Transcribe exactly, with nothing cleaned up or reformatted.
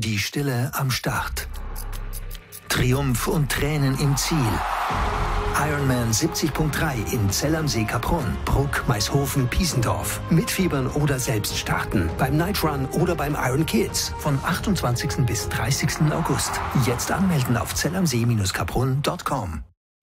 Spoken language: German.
Die Stille am Start. Triumph und Tränen im Ziel. Ironman siebzig Punkt drei in Zell am See, Kaprun, Bruck, Maishofen, Piesendorf. Mitfiebern oder selbst starten. Beim Night Run oder beim Iron Kids. Von achtundzwanzigsten bis dreißigsten August. Jetzt anmelden auf zellamsee Bindestrich kaprun Punkt com.